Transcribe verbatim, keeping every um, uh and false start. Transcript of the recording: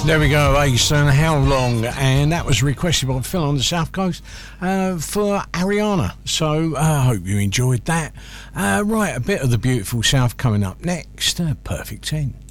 There we go, Ace and How Long, and that was requested by Phil on the South Coast uh, for Ariana. So I uh, hope you enjoyed that. Uh, right, a bit of the beautiful South coming up next. Uh, Perfect ten.